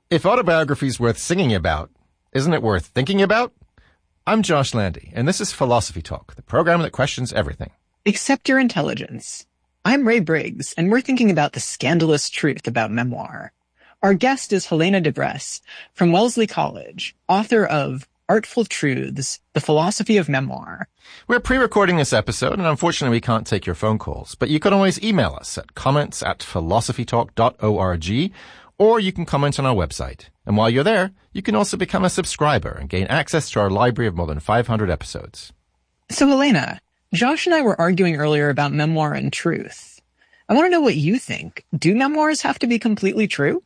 If autobiography's worth singing about, isn't it worth thinking about? I'm Josh Landy, and this is Philosophy Talk, the program that questions everything. Except your intelligence. I'm Ray Briggs, and we're thinking about the scandalous truth about memoir. Our guest is Helena DeBress from Wellesley College, author of Artful Truths, The Philosophy of Memoir. We're pre-recording this episode, and unfortunately we can't take your phone calls, but you can always email us at comments@philosophytalk.org, or you can comment on our website. And while you're there, you can also become a subscriber and gain access to our library of more than 500 episodes. So Helena, Josh and I were arguing earlier about memoir and truth. I want to know what you think. Do memoirs have to be completely true?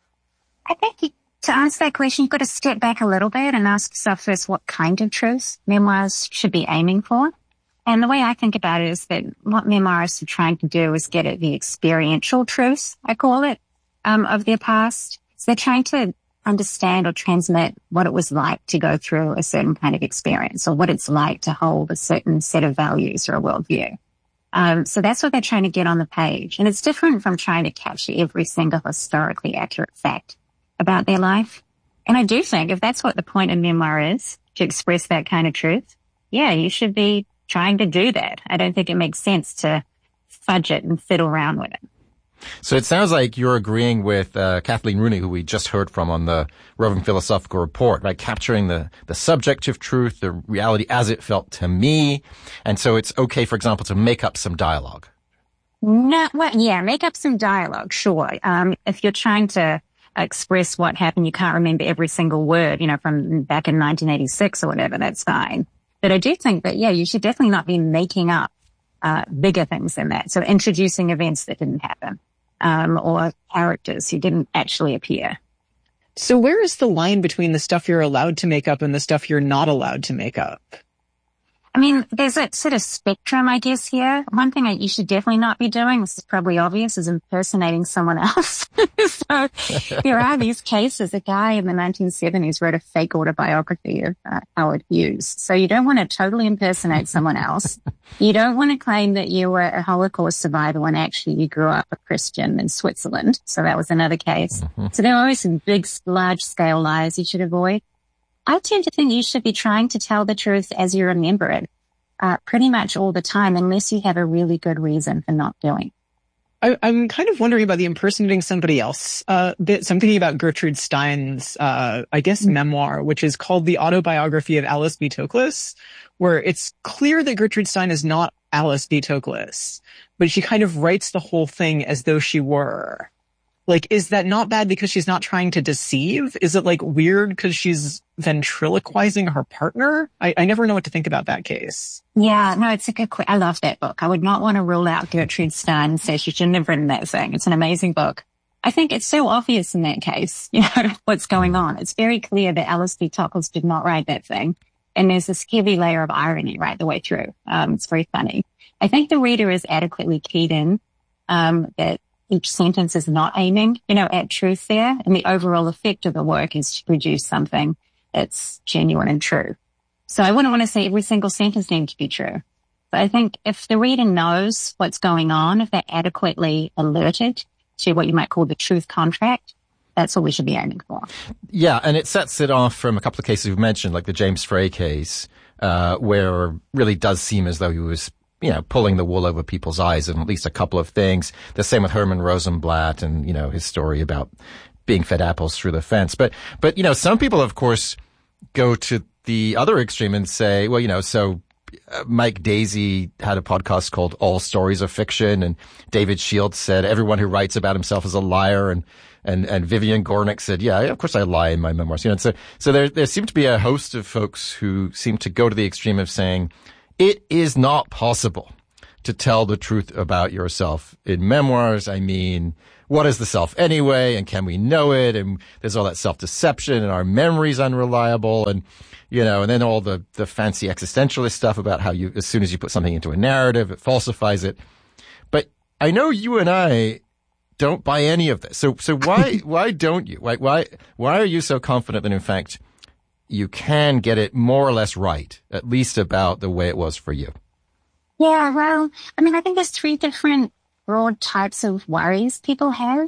I think to answer that question, you've got to step back a little bit and ask yourself first what kind of truth memoirs should be aiming for. And the way I think about it is that what memoirists are trying to do is get at the experiential truth, I call it, of their past. So they're trying to understand or transmit what it was like to go through a certain kind of experience, or what it's like to hold a certain set of values or a worldview. So that's what they're trying to get on the page. And it's different from trying to capture every single historically accurate fact about their life. And I do think if that's what the point of memoir is, to express that kind of truth, yeah, you should be trying to do that. I don't think it makes sense to fudge it and fiddle around with it. So it sounds like you're agreeing with Kathleen Rooney, who we just heard from on the Roving Philosophical Report, right? Capturing the subjective truth, the reality as it felt to me. And so it's okay, for example, to make up some dialogue. No, well, yeah, make up some dialogue, sure. If you're trying to express what happened, you can't remember every single word, from back in 1986 or whatever, that's fine. But I do think that, yeah, you should definitely not be making up bigger things than that. So introducing events that didn't happen, or characters who didn't actually appear. So where is the line between the stuff you're allowed to make up and the stuff you're not allowed to make up? I mean, there's a sort of spectrum, I guess, here. One thing you should definitely not be doing, this is probably obvious, is impersonating someone else. So there are these cases. A guy in the 1970s wrote a fake autobiography of Howard Hughes. So you don't want to totally impersonate someone else. You don't want to claim that you were a Holocaust survivor when actually you grew up a Christian in Switzerland. So that was another case. Mm-hmm. So there are always some big, large-scale lies you should avoid. I tend to think you should be trying to tell the truth as you remember it, pretty much all the time, unless you have a really good reason for not doing. I'm kind of wondering about the impersonating somebody else bit. So I'm thinking about Gertrude Stein's, memoir, which is called The Autobiography of Alice B. Toklas, where it's clear that Gertrude Stein is not Alice B. Toklas, but she kind of writes the whole thing as though she were. Like, is that not bad because she's not trying to deceive? Is it weird because she's ventriloquizing her partner? I never know what to think about that case. Yeah, no, it's a good question. I love that book. I would not want to rule out Gertrude Stein and say she shouldn't have written that thing. It's an amazing book. I think it's so obvious in that case, what's going on. It's very clear that Alice B. Toklas did not write that thing. And there's this heavy layer of irony right the way through. It's very funny. I think the reader is adequately keyed in, that each sentence is not aiming, at truth there. And the overall effect of the work is to produce something that's genuine and true. So I wouldn't want to say every single sentence needs to be true. But I think if the reader knows what's going on, if they're adequately alerted to what you might call the truth contract, that's what we should be aiming for. Yeah, and it sets it off from a couple of cases we've mentioned, like the James Frey case, where it really does seem as though he was pulling the wool over people's eyes in at least a couple of things. The same with Herman Rosenblatt and, his story about being fed apples through the fence. But, some people, of course, go to the other extreme and say, well, so Mike Daisey had a podcast called All Stories Are Fiction, and David Shields said everyone who writes about himself is a liar, and Vivian Gornick said, yeah, of course I lie in my memoirs. So there seemed to be a host of folks who seem to go to the extreme of saying, it is not possible to tell the truth about yourself in memoirs. I mean, what is the self anyway? And can we know it? And there's all that self-deception, and our memory's unreliable. And, and then all the fancy existentialist stuff about how as soon as you put something into a narrative, it falsifies it. But I know you and I don't buy any of this. So why don't you? Why are you so confident that in fact you can get it more or less right, at least about the way it was for you? Yeah, well, I think there's three different broad types of worries people have.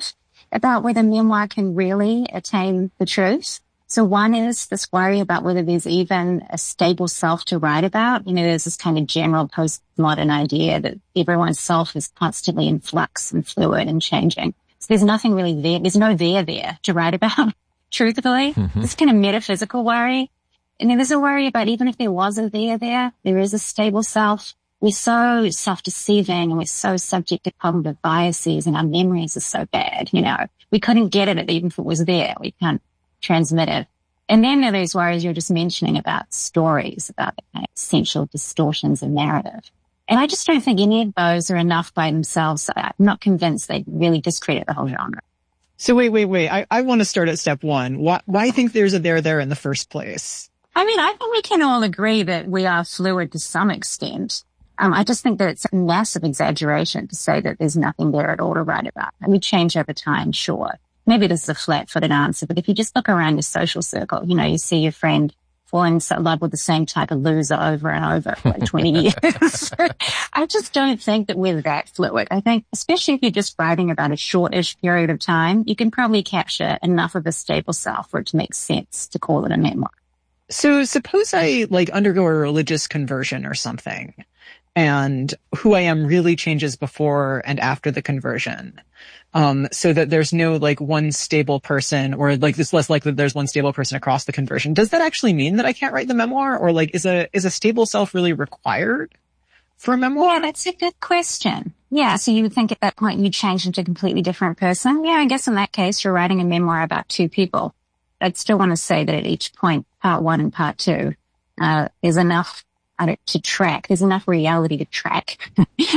about whether memoir can really attain the truth. So one is this worry about whether there's even a stable self to write about. You know, there's this kind of general postmodern idea that everyone's self is constantly in flux and fluid and changing. So there's nothing really there. There's no there to write about, truthfully. This kind of metaphysical worry. And then there's a worry about even if there was a there is a stable self. We're so self-deceiving and we're so subject to cognitive biases and our memories are so bad, you know. We couldn't get it even if it was there. We can't transmit it. And then there are those worries you're just mentioning about stories, about the kind of essential distortions of narrative. And I just don't think any of those are enough by themselves. I'm not convinced they really discredit the whole genre. So wait. I want to start at step one. Why think there's a there in the first place? I mean, I think we can all agree that we are fluid to some extent. I just think that it's a massive exaggeration to say that there's nothing there at all to write about. And we change over time, sure. Maybe this is a flat-footed answer, but if you just look around your social circle, you know, you see your friend falling in love with the same type of loser over and over for like 20 years. I just don't think that we're that fluid. I think, especially if you're just writing about a shortish period of time, you can probably capture enough of a stable self for it to make sense to call it a memoir. So suppose I undergo a religious conversion or something, and who I am really changes before and after the conversion. So that there's no one stable person, or it's less likely that there's one stable person across the conversion. Does that actually mean that I can't write the memoir? Or is a stable self really required for a memoir? Yeah, that's a good question. Yeah. So you would think at that point you change into a completely different person. Yeah. I guess in that case, you're writing a memoir about two people. I'd still want to say that at each point, part one and part two, there's enough to track. There's enough reality to track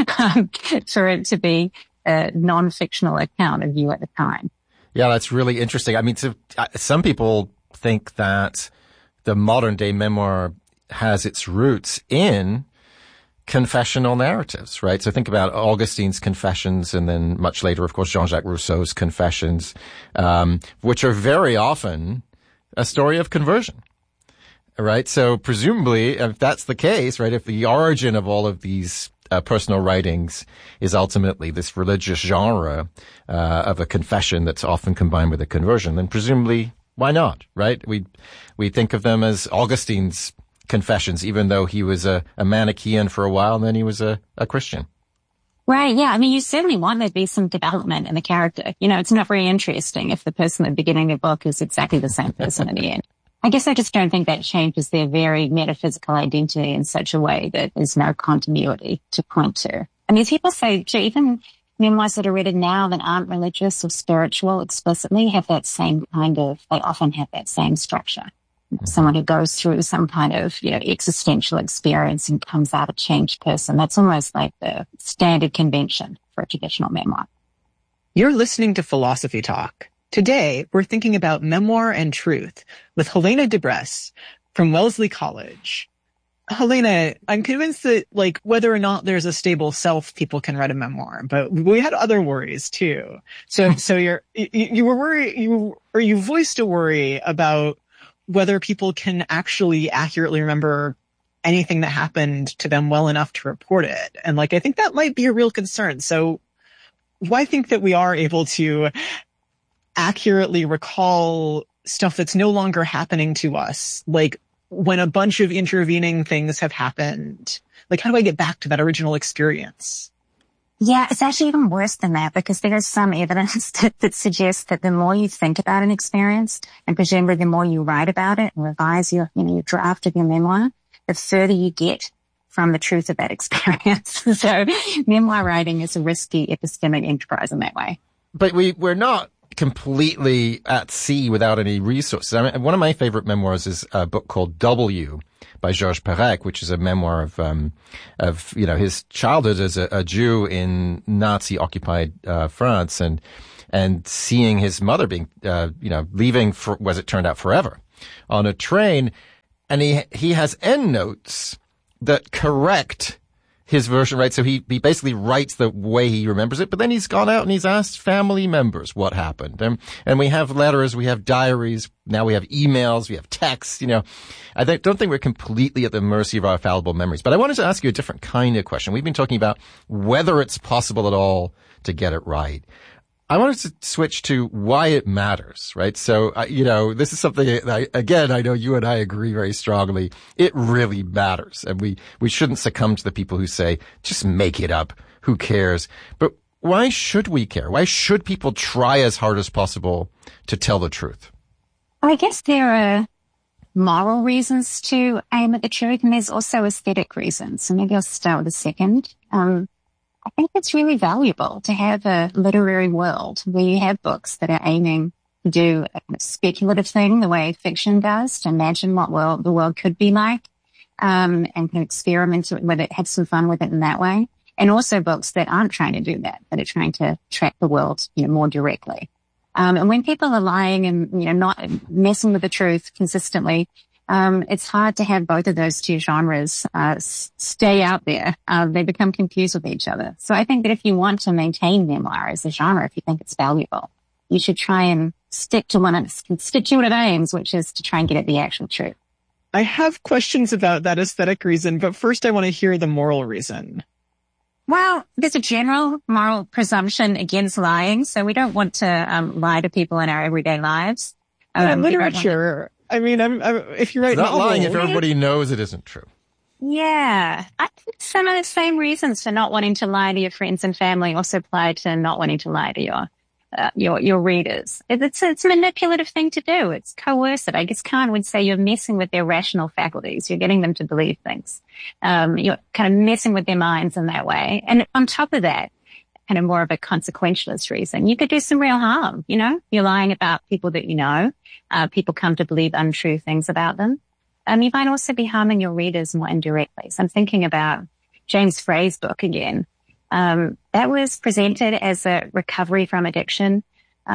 for it to be a non-fictional account of you at the time. Yeah, that's really interesting. I mean, some people think that the modern day memoir has its roots in confessional narratives, right? So think about Augustine's Confessions, and then much later, of course, Jean-Jacques Rousseau's Confessions, which are very often a story of conversion, right? So presumably, if that's the case, right, if the origin of all of these personal writings is ultimately this religious genre of a confession that's often combined with a conversion, then presumably, why not, right? We think of them as Augustine's Confessions, even though he was a Manichaean for a while, and then he was a Christian. Right, yeah. I mean, you certainly want there to be some development in the character. You know, it's not very interesting if the person at the beginning of the book is exactly the same person at the end. I guess I just don't think that changes their very metaphysical identity in such a way that there's no continuity to point to. I mean, people say, even memoirs that are written now that aren't religious or spiritual explicitly have that same they often have that same structure. Someone who goes through some kind of, existential experience and comes out a changed person. That's almost like the standard convention for a traditional memoir. You're listening to Philosophy Talk. Today, we're thinking about memoir and truth with Helena DeBress from Wellesley College. Helena, I'm convinced that, whether or not there's a stable self, people can write a memoir, but we had other worries too. So you were worried, you voiced a worry about whether people can actually accurately remember anything that happened to them well enough to report it. And I think that might be a real concern. So why think that we are able to accurately recall stuff that's no longer happening to us? When a bunch of intervening things have happened, how do I get back to that original experience? Yeah, it's actually even worse than that, because there is some evidence that suggests that the more you think about an experience, and presumably the more you write about it and revise your draft of your memoir, the further you get from the truth of that experience. So memoir writing is a risky epistemic enterprise in that way. But we're not completely at sea without any resources. I mean, one of my favorite memoirs is a book called W by Georges Perec, which is a memoir of his childhood as a Jew in Nazi-occupied France, and seeing his mother being leaving for, as it turned out, forever on a train, and he has endnotes that correct his version, right? So he basically writes the way he remembers it, but then he's gone out and he's asked family members what happened. And we have letters, we have diaries, now we have emails, we have texts, I don't think we're completely at the mercy of our fallible memories. But I wanted to ask you a different kind of question. We've been talking about whether it's possible at all to get it right. I wanted to switch to why it matters, right? So, this is something that I know you and I agree very strongly. It really matters. And we shouldn't succumb to the people who say, just make it up. Who cares? But why should we care? Why should people try as hard as possible to tell the truth? I guess there are moral reasons to aim at the truth, and there's also aesthetic reasons. So maybe I'll start with the second. I think it's really valuable to have a literary world where you have books that are aiming to do a kind of speculative thing the way fiction does, to imagine what the world could be like, and kind of experiment with it, have some fun with it in that way. And also books that aren't trying to do that are trying to track the world, more directly. And when people are lying and, not messing with the truth consistently, it's hard to have both of those two genres stay out there. They become confused with each other. So I think that if you want to maintain memoir as a genre, if you think it's valuable, you should try and stick to one of its constituent aims, which is to try and get at the actual truth. I have questions about that aesthetic reason, but first I want to hear the moral reason. Well, there's a general moral presumption against lying, so we don't want to lie to people in our everyday lives. Literature. I mean, if you write not lying if everybody knows it isn't true. Yeah. I think some of the same reasons for not wanting to lie to your friends and family also apply to not wanting to lie to your readers. It's a manipulative thing to do. It's coercive. I guess Kant would say you're messing with their rational faculties. You're getting them to believe things. You're kind of messing with their minds in that way. And on top of that, kind of more of a consequentialist reason, you could do some real harm. You're lying about people that people come to believe untrue things about them. You might also be harming your readers more indirectly. So I'm thinking about James Frey's book again. That was presented as a recovery from addiction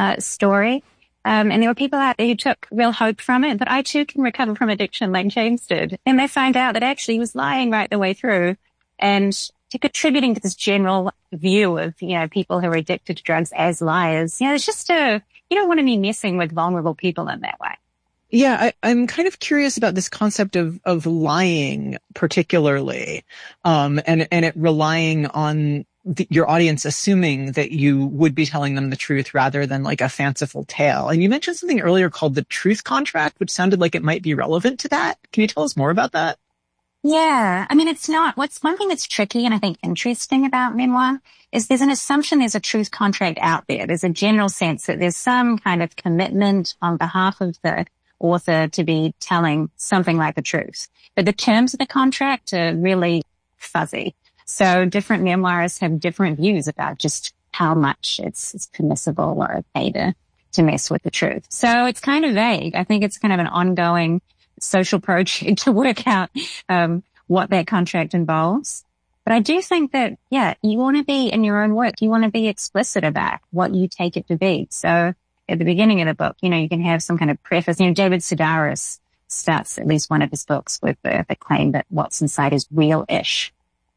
story. And there were people out there who took real hope from it, that I too can recover from addiction like James did. And they find out that actually he was lying right the way through and contributing to this general view of, people who are addicted to drugs as liars. It's just you don't want to be messing with vulnerable people in that way. Yeah, I'm kind of curious about this concept of lying particularly, and it relying on your audience assuming that you would be telling them the truth rather than like a fanciful tale. And you mentioned something earlier called the truth contract, which sounded like it might be relevant to that. Can you tell us more about that? Yeah. I mean, it's not. What's one thing that's tricky and I think interesting about memoir is there's an assumption there's a truth contract out there. There's a general sense that there's some kind of commitment on behalf of the author to be telling something like the truth. But the terms of the contract are really fuzzy. So different memoirists have different views about just how much it's permissible or okay to mess with the truth. So it's kind of vague. I think it's kind of an ongoing social project to work out what that contract involves. But I do think that, you want to be in your own work. You want to be explicit about what you take it to be. So at the beginning of the book, you can have some kind of preface. David Sedaris starts at least one of his books with the claim that what's inside is real-ish.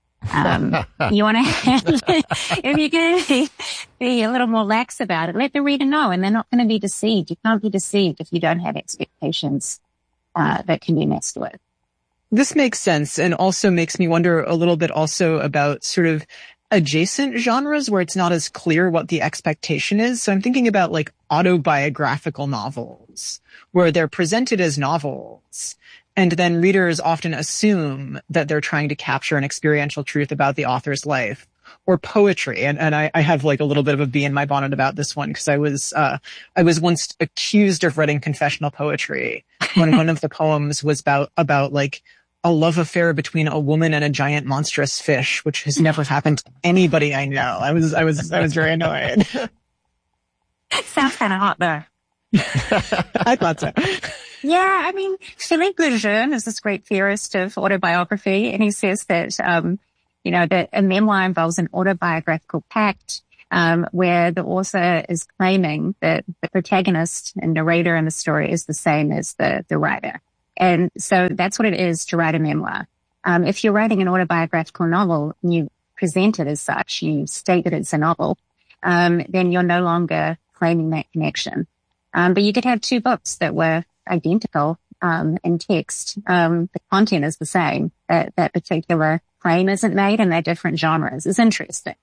You want to have, if you're going to be a little more lax about it, let the reader know, and they're not going to be deceived. You can't be deceived if you don't have expectations that can be messed with. This makes sense, and also makes me wonder a little bit also about sort of adjacent genres where it's not as clear what the expectation is. So I'm thinking about like autobiographical novels where they're presented as novels. And then readers often assume that they're trying to capture an experiential truth about the author's life, or poetry. And I have like a little bit of a bee in my bonnet about this one because I was once accused of writing confessional poetry when one of the poems was about like a love affair between a woman and a giant monstrous fish, which has never happened to anybody I know. I was very annoyed. Sounds kind of hot though. I thought so. Yeah, I mean, Philippe Lejeune is this great theorist of autobiography, and he says that, that a memoir involves an autobiographical pact, where the author is claiming that the protagonist and narrator in the story is the same as the writer. And so that's what it is to write a memoir. If you're writing an autobiographical novel and you present it as such, you state that it's a novel, then you're no longer claiming that connection. But you could have two books that were identical in text. The content is the same. That particular claim isn't made, and they're different genres. It's interesting.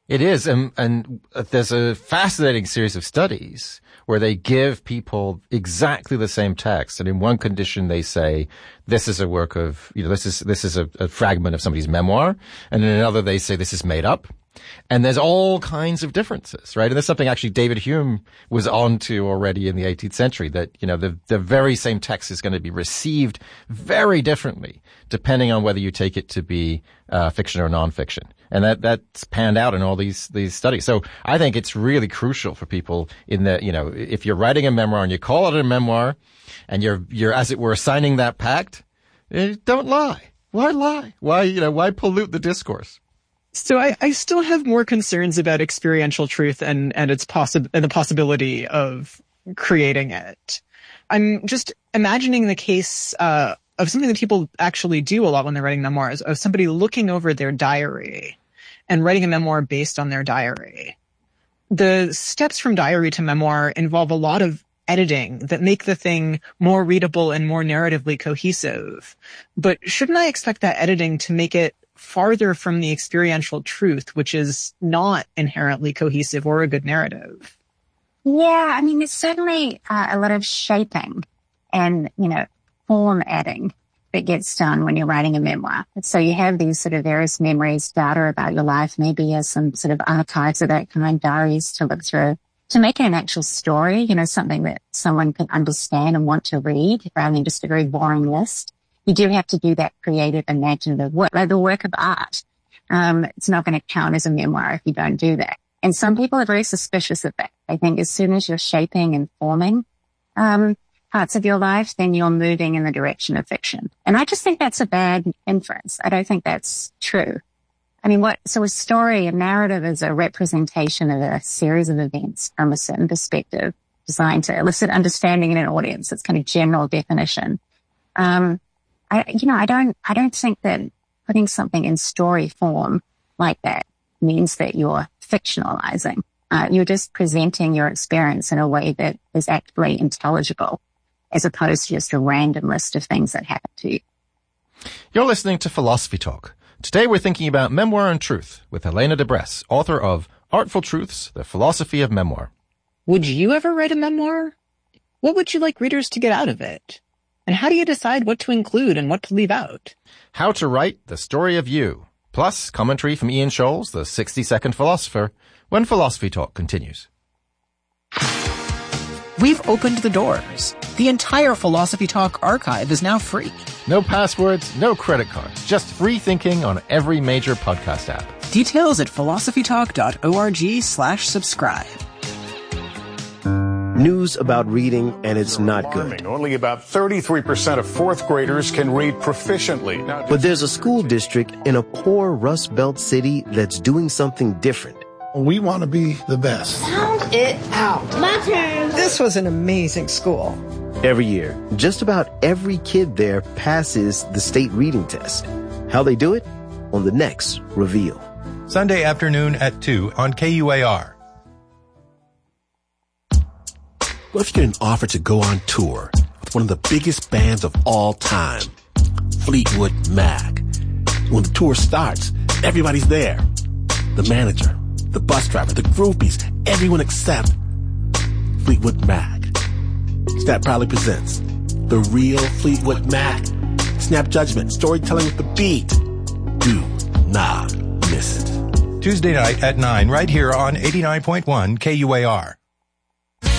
It is. And there's a fascinating series of studies where they give people exactly the same text. And in one condition, they say, this is a work of, this is a fragment of somebody's memoir. And in another, they say this is made up. And there's all kinds of differences, right? And there's something actually David Hume was onto already in the 18th century that, the very same text is going to be received very differently depending on whether you take it to be fiction or nonfiction. And that's panned out in all these studies. So I think it's really crucial for people in that, if you're writing a memoir and you call it a memoir and you're as it were signing that pact, don't lie. Why lie? Why pollute the discourse? So I still have more concerns about experiential truth and the possibility of creating it. I'm just imagining the case of something that people actually do a lot when they're writing memoirs, of somebody looking over their diary and writing a memoir based on their diary. The steps from diary to memoir involve a lot of editing that make the thing more readable and more narratively cohesive. But shouldn't I expect that editing to make it farther from the experiential truth, which is not inherently cohesive or a good narrative? Yeah, there's certainly a lot of shaping and, form adding that gets done when you're writing a memoir. So you have these sort of various memories, data about your life, maybe as some sort of archives of that kind, diaries to look through, to make it an actual story, something that someone can understand and want to read rather than just a very boring list. You do have to do that creative, imaginative work, like the work of art. It's not going to count as a memoir if you don't do that. And some people are very suspicious of that. I think as soon as you're shaping and forming parts of your life, then you're moving in the direction of fiction. And I just think that's a bad inference. I don't think that's true. So a story, a narrative is a representation of a series of events from a certain perspective designed to elicit understanding in an audience. It's kind of general definition. I don't think that putting something in story form like that means that you're fictionalizing. You're just presenting your experience in a way that is actually intelligible, as opposed to just a random list of things that happen to you. You're listening to Philosophy Talk. Today we're thinking about memoir and truth with Helena de Bresse, author of Artful Truths, The Philosophy of Memoir. Would you ever write a memoir? What would you like readers to get out of it? And how do you decide what to include and what to leave out? How to write the story of you. Plus, commentary from Ian Scholes, the 60-second philosopher, when Philosophy Talk continues. We've opened the doors. The entire Philosophy Talk archive is now free. No passwords, no credit cards, just free thinking on every major podcast app. Details at philosophytalk.org/subscribe. News about reading, and it's not good. Only about 33% of fourth graders can read proficiently. But there's a school district in a poor Rust Belt city that's doing something different. We want to be the best. Sound it out. My turn. This was an amazing school. Every year, just about every kid there passes the state reading test. How they do it? On the next Reveal. Sunday afternoon at 2 on KUAR. What if you get an offer to go on tour with one of the biggest bands of all time, Fleetwood Mac? When the tour starts, everybody's there. The manager, the bus driver, the groupies, everyone except Fleetwood Mac. Snap proudly presents The Real Fleetwood Mac. Snap Judgment, storytelling with the beat. Do not miss it. Tuesday night at 9 right here on 89.1 KUAR.